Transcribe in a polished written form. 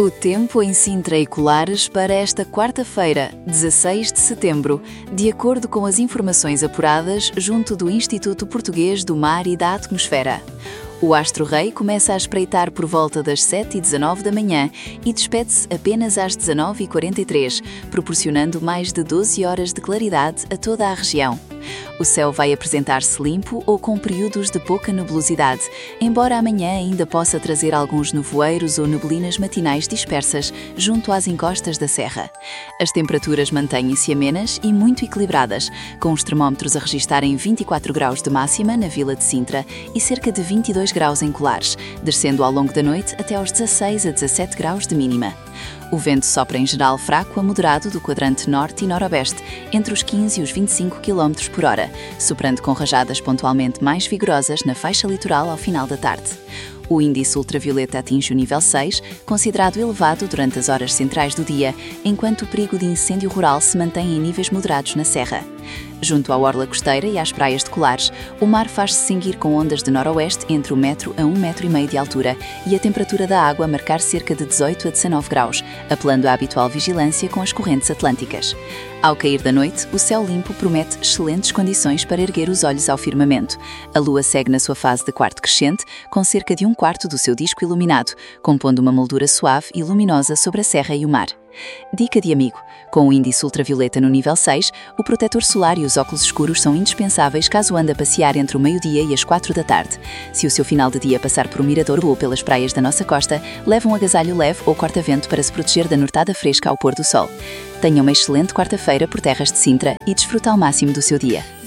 O tempo em Sintra e Colares para esta quarta-feira, 16 de setembro, de acordo com as informações apuradas junto do Instituto Português do Mar e da Atmosfera. O astro-rei começa a espreitar por volta das 7h19 da manhã e despede-se apenas às 19h43, proporcionando mais de 12 horas de claridade a toda a região. O céu vai apresentar-se limpo ou com períodos de pouca nebulosidade, embora amanhã ainda possa trazer alguns nevoeiros ou neblinas matinais dispersas junto às encostas da serra. As temperaturas mantêm-se amenas e muito equilibradas, com os termómetros a registarem 24 graus de máxima na Vila de Sintra e cerca de 22 graus em Colares, descendo ao longo da noite até aos 16 a 17 graus de mínima. O vento sopra em geral fraco a moderado do quadrante norte e noroeste, entre os 15 e os 25 km por hora, soprando com rajadas pontualmente mais vigorosas na faixa litoral ao final da tarde. O índice ultravioleta atinge o nível 6, considerado elevado durante as horas centrais do dia, enquanto o perigo de incêndio rural se mantém em níveis moderados na serra. Junto à orla costeira e às praias de Colares, o mar faz-se cinguir com ondas de noroeste entre 1 metro a 1,5 metro de altura e a temperatura da água marcar cerca de 18 a 19 graus, apelando à habitual vigilância com as correntes atlânticas. Ao cair da noite, o céu limpo promete excelentes condições para erguer os olhos ao firmamento. A lua segue na sua fase de quarto crescente, com cerca de 1/4 do seu disco iluminado, compondo uma moldura suave e luminosa sobre a serra e o mar. Dica de amigo: com o índice ultravioleta no nível 6, o protetor solar e os óculos escuros são indispensáveis caso ande a passear entre o meio-dia e as 4 da tarde. Se o seu final de dia passar por um mirador ou pelas praias da nossa costa, leve um agasalho leve ou corta-vento para se proteger da nortada fresca ao pôr do sol. Tenha uma excelente quarta-feira por terras de Sintra e desfruta ao máximo do seu dia.